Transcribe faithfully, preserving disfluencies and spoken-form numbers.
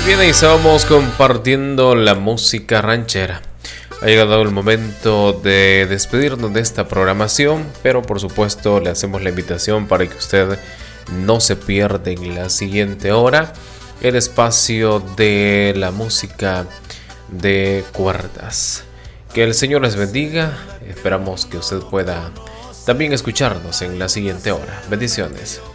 Bien, ahí estábamos compartiendo la música ranchera. Ha llegado el momento de despedirnos de esta programación, pero por supuesto le hacemos la invitación para que usted no se pierda en la siguiente hora el espacio de la música de cuerdas. Que el Señor les bendiga. Esperamos que usted pueda también escucharnos en la siguiente hora. Bendiciones.